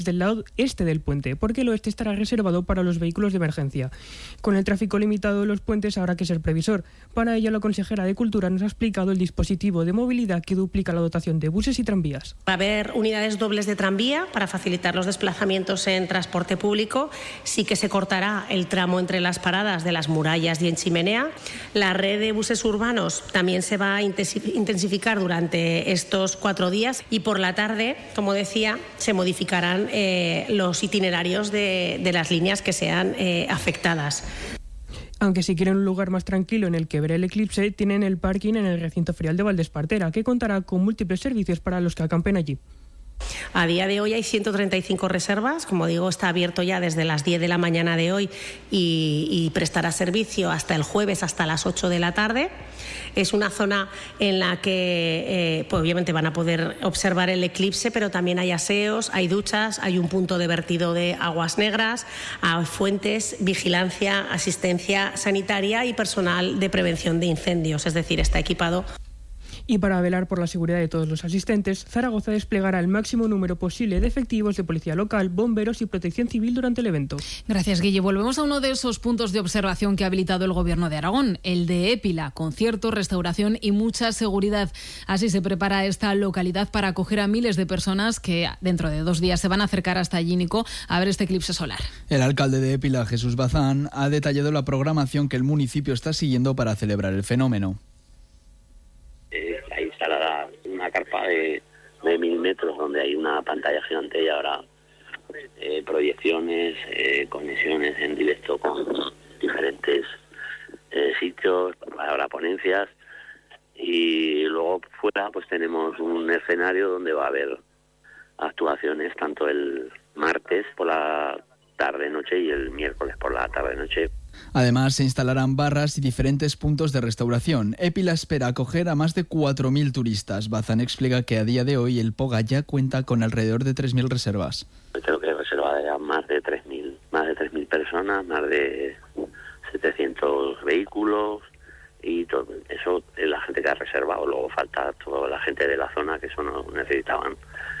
del lado este del puente, porque el oeste estará reservado para los vehículos de emergencia. Con el tráfico limitado de los puentes habrá que ser previsor. Para ello, la consejera de Cultura nos ha explicado el dispositivo de movilidad que duplica la dotación de buses y tranvías. Va a haber unidades dobles de tranvía para facilitar los desplazamientos en transporte público. Sí que se cortará el tramo entre las paradas de las Murallas y en Chimenea. La red de buses urbanos también se va a intensificar durante estos 4 días y por la tarde, como decía, se modificarán los itinerarios de las líneas que sean afectadas. Aunque si quieren un lugar más tranquilo en el que ver el eclipse, tienen el parking en el recinto ferial de Valdespartera, que contará con múltiples servicios para los que acampen allí. A día de hoy hay 135 reservas, como digo, está abierto ya desde las 10 de la mañana de hoy y prestará servicio hasta el jueves, hasta las 8 de la tarde. Es una zona en la que pues obviamente van a poder observar el eclipse, pero también hay aseos, hay duchas, hay un punto de vertido de aguas negras, hay fuentes, vigilancia, asistencia sanitaria y personal de prevención de incendios, es decir, está equipado. Y para velar por la seguridad de todos los asistentes, Zaragoza desplegará el máximo número posible de efectivos de policía local, bomberos y protección civil durante el evento. Gracias, Guille. Volvemos a uno de esos puntos de observación que ha habilitado el Gobierno de Aragón, el de Épila, conciertos, restauración y mucha seguridad. Así se prepara esta localidad para acoger a miles de personas que dentro de 2 días se van a acercar hasta allí, Nico, a ver este eclipse solar. El alcalde de Épila, Jesús Bazán, ha detallado la programación que el municipio está siguiendo para celebrar el fenómeno. Ahí instalada una carpa de 1000 metros donde hay una pantalla gigante y habrá proyecciones, conexiones en directo con diferentes sitios, habrá ponencias y luego fuera pues tenemos un escenario donde va a haber actuaciones tanto el martes por la tarde-noche y el miércoles por la tarde-noche. Además, se instalarán barras y diferentes puntos de restauración. Épila espera acoger a más de 4.000 turistas. Bazán explica que a día de hoy el Poga ya cuenta con alrededor de 3.000 reservas. Creo que he reservado ya más de 3.000 personas, más de 700 vehículos y todo eso es la gente que ha reservado. Luego falta toda la gente de la zona que eso no necesitaban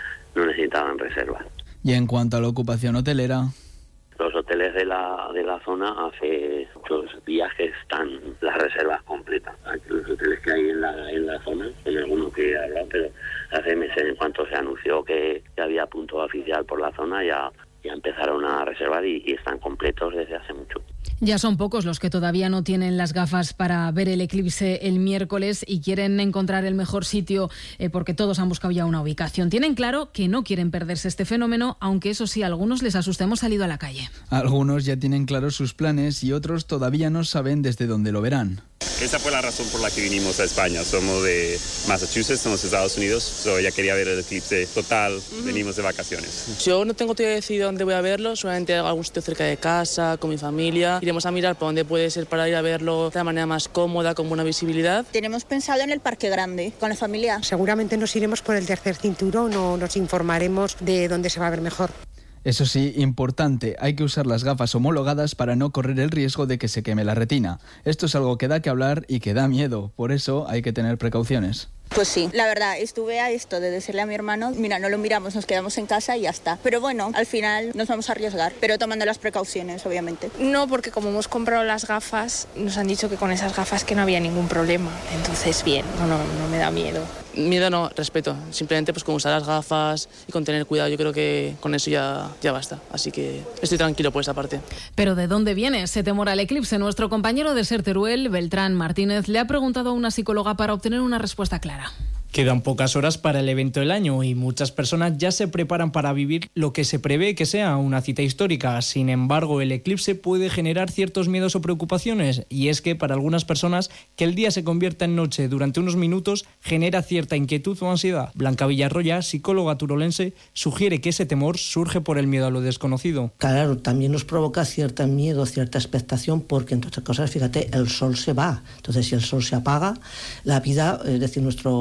reservas. Y en cuanto a la ocupación hotelera, los hoteles de la zona hace muchos días que están las reservas completas. Los hoteles que hay en la zona, en algunos que he hablado, pero hace meses en cuanto se anunció que había punto oficial por la zona ya empezaron a reservar y están completos desde hace mucho. Ya son pocos los que todavía no tienen las gafas para ver el eclipse el miércoles y quieren encontrar el mejor sitio porque todos han buscado ya una ubicación. Tienen claro que no quieren perderse este fenómeno, aunque eso sí, a algunos les asusta. Hemos salido a la calle. Algunos ya tienen claros sus planes y otros todavía no saben desde dónde lo verán. Esa fue la razón por la que vinimos a España. Somos de Massachusetts, somos de Estados Unidos. Ya quería ver el eclipse total. Venimos de vacaciones. Yo no tengo todavía decidido dónde voy a verlo, solamente algún sitio cerca de casa, con mi familia. Iremos a mirar por dónde puede ser para ir a verlo de la manera más cómoda, con buena visibilidad. Tenemos pensado en el Parque Grande, con la familia. Seguramente nos iremos por el tercer cinturón o nos informaremos de dónde se va a ver mejor. Eso sí, importante, hay que usar las gafas homologadas para no correr el riesgo de que se queme la retina. Esto es algo que da que hablar y que da miedo, por eso hay que tener precauciones. Pues sí, la verdad, estuve a esto de decirle a mi hermano, mira, no lo miramos, nos quedamos en casa y ya está. Pero bueno, al final nos vamos a arriesgar, pero tomando las precauciones, obviamente. No, porque como hemos comprado las gafas, nos han dicho que con esas gafas que no había ningún problema. Entonces, bien, no me da miedo. Miedo no, respeto. Simplemente pues con usar las gafas y con tener cuidado, yo creo que con eso ya basta. Así que estoy tranquilo por esa parte. Pero ¿de dónde viene ese temor al eclipse? Nuestro compañero de SER Teruel, Beltrán Martínez, le ha preguntado a una psicóloga para obtener una respuesta clara. Quedan pocas horas para el evento del año y muchas personas ya se preparan para vivir lo que se prevé que sea una cita histórica. Sin embargo, el eclipse puede generar ciertos miedos o preocupaciones y es que para algunas personas que el día se convierta en noche durante unos minutos genera cierta inquietud o ansiedad. Blanca Villarroya, psicóloga turolense, sugiere que ese temor surge por el miedo a lo desconocido. Claro, también nos provoca cierto miedo, cierta expectación porque entre otras cosas, fíjate, el sol se va. Entonces, si el sol se apaga, la vida, es decir, nuestro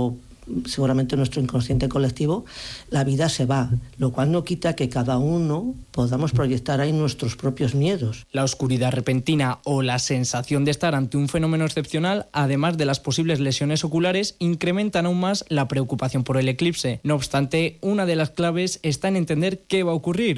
seguramente nuestro inconsciente colectivo, la vida se va, lo cual no quita que cada uno podamos proyectar ahí nuestros propios miedos. La oscuridad repentina o la sensación de estar ante un fenómeno excepcional, además de las posibles lesiones oculares, incrementan aún más la preocupación por el eclipse. No obstante, una de las claves está en entender qué va a ocurrir.